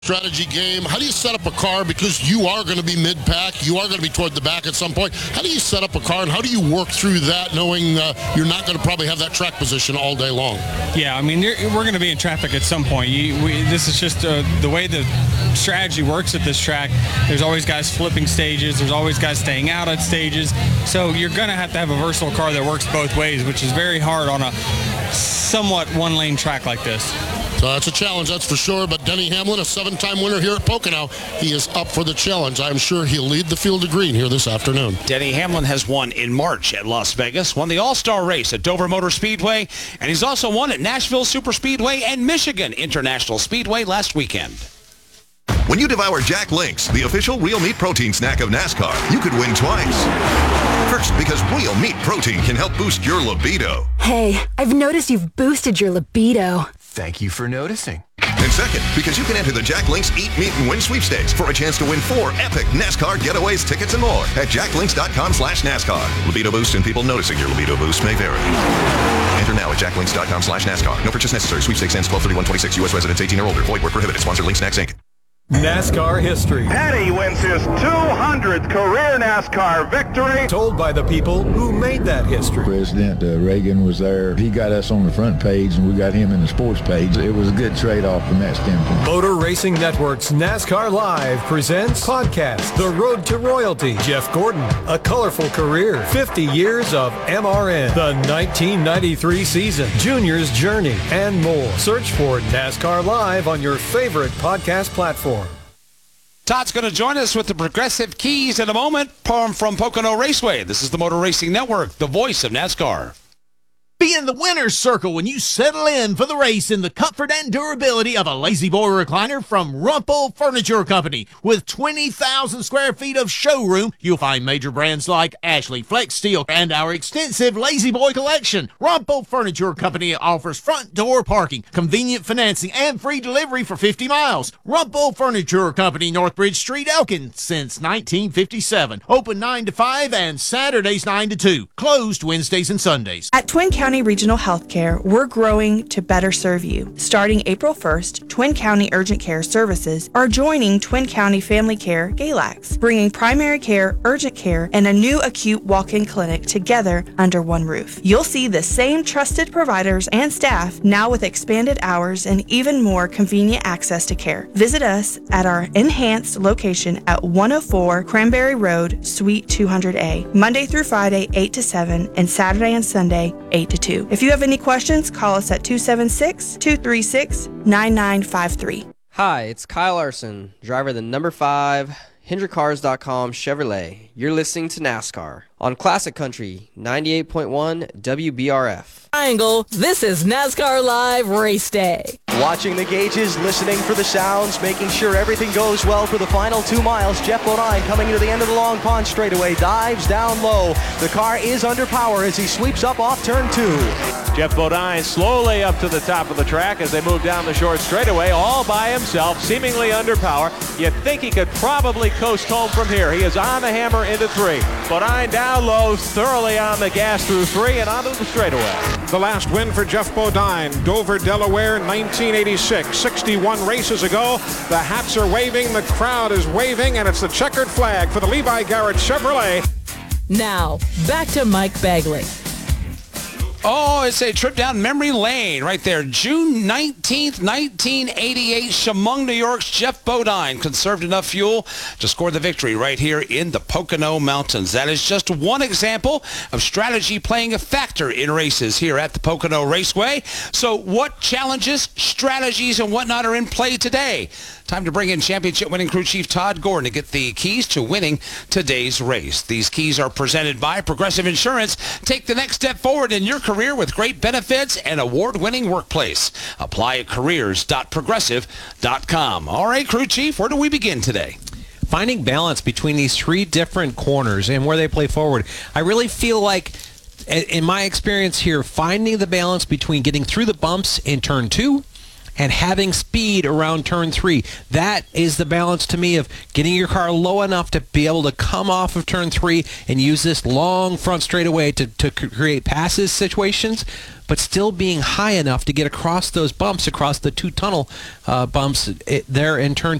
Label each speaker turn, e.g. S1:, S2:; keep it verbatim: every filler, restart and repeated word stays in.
S1: strategy game. How do you set up a car? Because you are going to be mid-pack. You are going to be toward the back at some point. How do you set up a car, and how do you work through that knowing uh, you're not going to probably have that track position all day long?
S2: Yeah, I mean, you're, we're going to be in traffic at some point. You, we, this is just uh, the way the strategy works at this track. There's always guys flipping stages. There's always guys staying out at stages. So you're going to have to have a versatile car that works both ways, which is very hard on a somewhat one-lane track like this.
S1: So that's a challenge, that's for sure. But Denny Hamlin, a seven-time winner here at Pocono, he is up for the challenge. I'm sure he'll lead the field of green here this afternoon.
S3: Denny Hamlin has won in March at Las Vegas, won the All-Star race at Dover Motor Speedway, and he's also won at Nashville Superspeedway and Michigan International Speedway last weekend.
S4: When you devour Jack Links, the official real meat protein snack of NASCAR, you could win twice. First, because real meat protein can help boost your libido.
S5: Hey, I've noticed you've boosted your libido.
S6: Thank you for noticing.
S4: And second, because you can enter the Jack Links Eat, Meet, and Win sweepstakes for a chance to win four epic NASCAR getaways, tickets, and more at jacklinks.com slash NASCAR. Libido boost and people noticing your libido boost may vary. Enter now at jacklinks.com slash NASCAR. No purchase necessary. Sweepstakes ends twelve thirty-one twenty-six. U S residents eighteen or older. Void where prohibited. Sponsor Link Snacks, Incorporated.
S7: NASCAR history.
S8: Petty wins his two hundredth career NASCAR victory.
S7: Told by the people who made that history.
S9: President uh, Reagan was there. He got us on the front page, and we got him in the sports page. It was a good trade-off from that standpoint.
S7: Motor Racing Network's NASCAR Live presents podcast The Road to Royalty. Jeff Gordon, a colorful career, fifty years of M R N, the nineteen ninety-three season, Junior's Journey, and more. Search for NASCAR Live on your favorite podcast platform.
S3: Todd's going to join us with the Progressive Keys in a moment from, from Pocono Raceway. This is the Motor Racing Network, the voice of NASCAR.
S10: Be in the winner's circle when you settle in for the race in the comfort and durability of a Lazy Boy recliner from Rumpel Furniture Company. With twenty thousand square feet of showroom, you'll find major brands like Ashley, Flex Steel, and our extensive Lazy Boy collection. Rumpel Furniture Company offers front door parking, convenient financing, and free delivery for fifty miles. Rumpel Furniture Company, Northbridge Street, Elkin, since nineteen fifty-seven. Open nine to five and Saturdays nine to two. Closed Wednesdays and Sundays.
S11: At Twin County Regional Healthcare, we're growing to better serve you. Starting April first, Twin County Urgent Care Services are joining Twin County Family Care Galax, bringing primary care, urgent care, and a new acute walk-in clinic together under one roof. You'll see the same trusted providers and staff, now with expanded hours and even more convenient access to care. Visit us at our enhanced location at one oh four Cranberry Road, Suite two hundred A, Monday through Friday, eight to seven, and Saturday and Sunday, eight to two. If you have any questions, call us at two seven six, two three six, nine nine five three.
S12: Hi, it's Kyle Larson, driver of the number five Hendrick Cars dot com Chevrolet. You're listening to NASCAR on Classic Country ninety-eight point one W B R F.
S13: Triangle, this is NASCAR Live Race Day.
S14: Watching the gauges, listening for the sounds, making sure everything goes well for the final two miles. Jeff Bodine coming into the end of the Long Pond straightaway, dives down low. The car is under power as he sweeps up off turn two.
S15: Jeff Bodine slowly up to the top of the track as they move down the short straightaway, all by himself, seemingly under power. You'd think he could probably coast home from here. He is on the hammer into three. Bodine down low, thoroughly on the gas through three and onto the straightaway.
S16: The last win for Jeff Bodine, Dover, Delaware, nineteen eighty-six, sixty-one races ago. The hats are waving, the crowd is waving, and it's the checkered flag for the Levi Garrett Chevrolet.
S13: Now, back to Mike Bagley.
S3: Oh, it's a trip down memory lane right there. June nineteenth, nineteen eighty-eight, Chemung, New York's Jeff Bodine conserved enough fuel to score the victory right here in the Pocono Mountains. That is just one example of strategy playing a factor in races here at the Pocono Raceway. So what challenges, strategies, and whatnot are in play today? Time to bring in championship-winning crew chief Todd Gordon to get the keys to winning today's race. These keys are presented by Progressive Insurance. Take the next step forward in your career with great benefits and award-winning workplace. Apply at careers dot progressive dot com. All right, crew chief, where do we begin today?
S17: Finding balance between these three different corners and where they play forward. I really feel like, in my experience here, finding the balance between getting through the bumps in turn two and having speed around turn three. That is the balance to me of getting your car low enough to be able to come off of turn three and use this long front straightaway to, to create passes situations, but still being high enough to get across those bumps, across the two tunnel uh, bumps it, there in turn